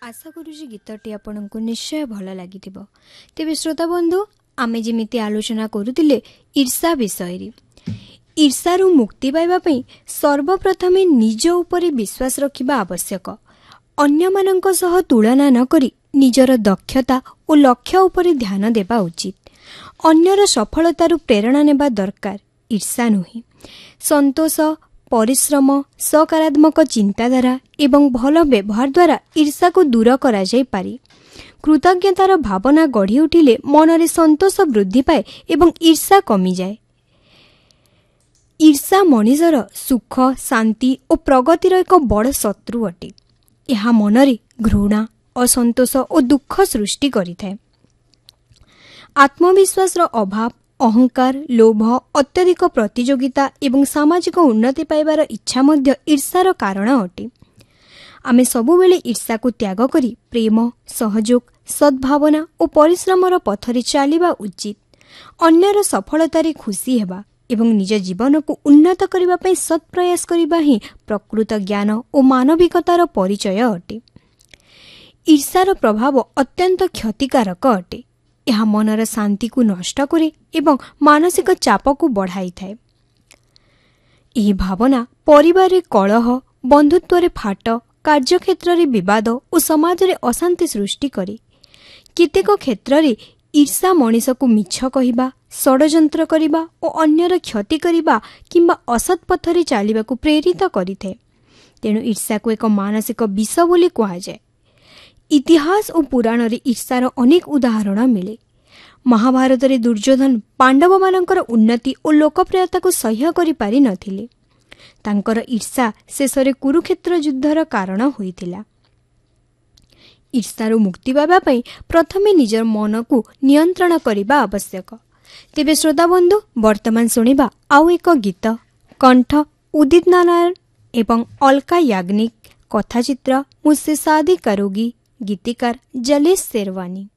आशा करुँची गीतटी आपको निश्चय भल लगी तेज श्रोता बंधु आमे जमिति आलोचना करुले ईर्षा विषय ईर्षारू मुक्ति पाइबा सर्वप्रथम निज उपर विश्वास रखिबा आवश्यक। अन्य मानक सह तुलना न करी निजर दक्षता और लक्ष्य उपर ध्यान देबा उचित। अन्यर सफलतारू प्रेरणा नेबा दरकार, ईर्षा नुहे। संतोष, परिश्रम, सकारात्मक चिंताधारा एवं भल व्यवहार द्वारा ईर्षा को दूर करा जाई पारी। कृतज्ञतार भावना गढ़ी उठिले मनरे संतोष वृद्धि पाए एवं ईर्षा कमी जाए। ईर्षा मनिषर सुख, शांति और प्रगतिर एक बड़ शत्रु अटे। यह मनरे घृणा, असंतोष और दुख सृष्टि करिथाए। आत्मविश्वास अभाव, अहंकार, लोभ, अत्यधिक प्रतियोगिता एवं सामाजिक उन्नति पाइबार इच्छा मध्य ईर्षार कारण अटे। आमे सबुबेले ईर्षा को त्याग करी प्रेम, सहयोग, सद्भावना और परिश्रमर पथरे चलिबा उचित। अन्यर सफलतारे खुशी हेबा एवं निज जीवन को उन्नत करिबा पई सत् प्रयास करिबा ही प्रकृत ज्ञान और मानविकतार परिचय अटे। ईर्षार प्रभाव अत्यंत क्षतिकारक अटे। यह मनर शांति को नष्ट करे एवं मानसिक चाप को बढ़ाई थाए। यह भावना परिवार कलह, बंधुत्व फाट, कार्यक्षेत्र में विवाद और समाज में अशांति सृष्टि करे। केतेक क्षेत्र में ईर्षा मनीष को मिछ कहिबा, षड्यंत्र करिबा और अन्यर क्षति करिबा किंबा असत् पथरे चलिबा को प्रेरित करिथे। तेणु ईर्षा को एक मानसिक विष बोली कहा जाए। इतिहास और पुराण रे ईर्षार अनेक उदाहरण मिले। महाभारत रे दुर्योधन पांडव मानकर उन्नति और लोकप्रियता को सह्य करि पारि नथिले। तांकर ईर्षा शेषरे कुरुक्षेत्र युद्धर कारण होइतिला। ईर्षारू मुक्ति पाइबा पई प्रथमे निजर मन को नियंत्रण करिबा आवश्यक। तेबे श्रोता बंधु वर्तमान सुनिबा आउ एक गीत। कंठ उदित नारायण एवं अलका याग्निक, कथाचित्र मुझसे शादी करोगी, गीतिकार जलेश शेरवानी।